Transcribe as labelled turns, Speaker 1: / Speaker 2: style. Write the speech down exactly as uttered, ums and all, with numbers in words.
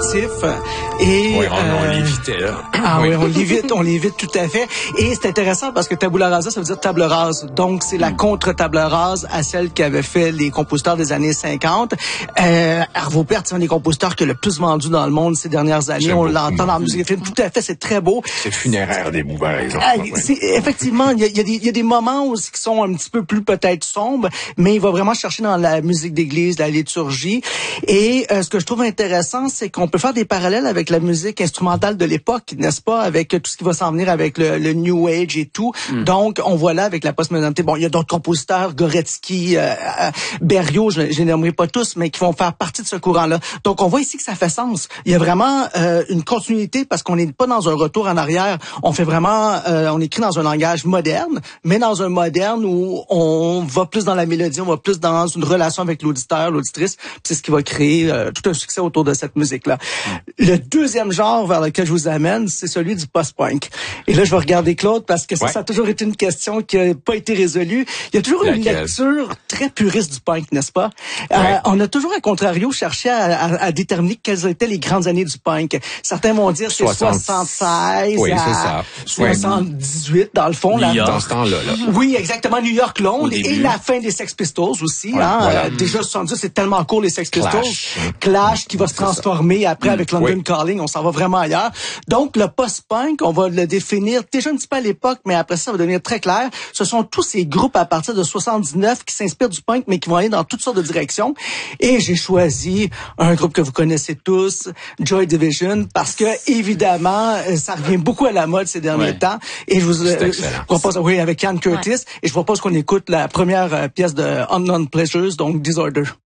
Speaker 1: alternatif. Et,
Speaker 2: oui, on,
Speaker 1: euh,
Speaker 2: on l'évitait, là.
Speaker 1: Ah oui, on l'évite, on l'évite tout à fait. Et c'est intéressant parce que tabula rasa, ça veut dire table rase. Donc, c'est la contre-table rase à celle qu'avaient fait les compositeurs des années cinquante. Euh, Arvo Pärt, c'est un des compositeurs qui a le plus vendu dans le monde ces dernières années. On l'entend dans la musique et film. Tout à fait, c'est très beau.
Speaker 2: C'est funéraire des bouts, par exemple.
Speaker 1: Ah, c'est, effectivement, il y a, y, a y a des moments aussi qui sont un petit peu plus peut-être sombres, mais il va vraiment chercher dans la musique d'église, la liturgie. Et euh, ce que je trouve intéressant, c'est qu'on peut faire des parallèles avec la musique instrumentale de l'époque, n'est-ce pas, avec tout ce qui va s'en venir avec le, le New Age et tout. Mm. Donc, on voit là avec la postmodernité, bon, il y a d'autres compositeurs, Goretzky, euh, euh, Berriot, je ne les nommerai pas tous, mais qui vont faire partie de ce courant-là. Donc, on voit ici que ça fait sens. Il y a vraiment euh, une continuité parce qu'on n'est pas dans un retour en arrière. On fait vraiment, euh, on écrit dans un langage moderne, mais dans un moderne où on va plus dans la mélodie, on va plus dans une relation avec l'auditeur, l'auditrice. C'est ce qui va créer euh, tout un succès autour de cette musique-là. Mm. Le deuxième genre vers lequel je vous amène, c'est celui du post-punk. Et là, je vais regarder Claude parce que ça, ouais. ça a toujours été une question qui n'a pas été résolue. Il y a toujours Laquelle? une lecture très puriste du punk, n'est-ce pas? Ouais. Euh, on a toujours, à contrario, cherché à, à, à déterminer quelles étaient les grandes années du punk. Certains vont dire c'est soixante-seize
Speaker 2: oui,
Speaker 1: à soixante-dix-huit, dans le fond.
Speaker 2: New
Speaker 1: là,
Speaker 2: York. Dans ce temps-là. Là.
Speaker 1: Oui, exactement. New York, Londres. Et la fin des Sex Pistols aussi. Ouais, hein, voilà. euh, déjà, soixante-dix, c'est tellement court, les Sex Pistols.
Speaker 2: Clash,
Speaker 1: Clash qui va se transformer ça. après mmh. avec London oui. Calling. On s'en va vraiment ailleurs. Donc, le post-punk, on va le définir déjà un petit peu à l'époque, mais après ça, ça va devenir très clair. Ce sont tous ces groupes à partir de soixante-dix-neuf qui s'inspirent du punk, mais qui vont aller dans toutes sortes de directions. Et j'ai choisi un groupe que vous connaissez tous, Joy Division, parce que, évidemment, ça revient beaucoup à la mode ces derniers ouais. temps. Et je vous, euh, je propose, oui, avec Ian Curtis, ouais. et je propose qu'on écoute la première pièce de Unknown Pleasures, donc Disorder.